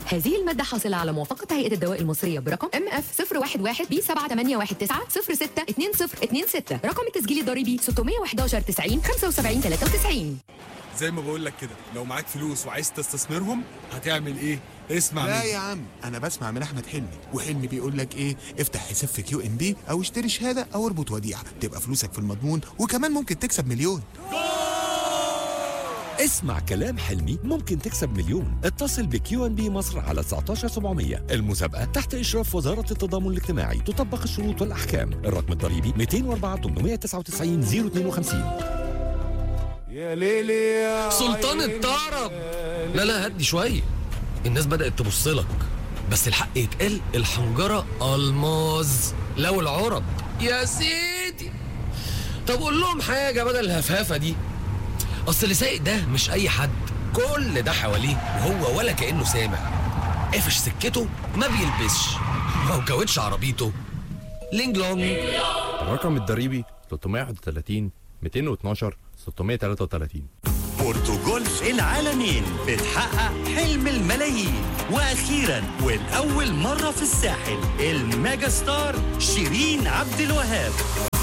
هذه المادة حاصلة على موافقة هيئة الدواء المصرية برقم MF 011 B7819 رقم التسجيل الضريبي 611 90 75 93. زي ما بقول لك كده، لو معاك فلوس وعايز تستثمرهم هتعمل ايه؟ اسمع لا مني. يا عم، انا بسمع من احمد حلمي، وحلمي بيقول لك ايه؟ افتح حساب في QNB او اشتري شهاده او اربط وديعه، تبقى فلوسك في المضمون وكمان ممكن تكسب مليون. اسمع كلام حلمي، ممكن تكسب مليون. اتصل بQNB مصر على 19700. المسابقة تحت إشراف وزارة التضامن الاجتماعي، تطبق الشروط والأحكام. الرقم الضريبي 204 899 052. يا ليلي يا سلطان الطرب. لا هدي شوية، الناس بدأت تبص لك، بس الحق يتقال، الحنجرة ألماظ لو العرب يا سيدي. طب قول لهم حاجة بدل الهفافة دي، أصل اللي سايق ده مش أي حد، كل ده حواليه وهو ولا كأنه سامع. قافش سكته ما بيلبسش، ما هو كاوتش عربيته لينج لونج. الرقم الضريبي 331 212 633. بورتوجولف العالمين بتحقق حلم الملايين، واخيرا والاول مره في الساحل الميجا ستار شيرين عبد الوهاب.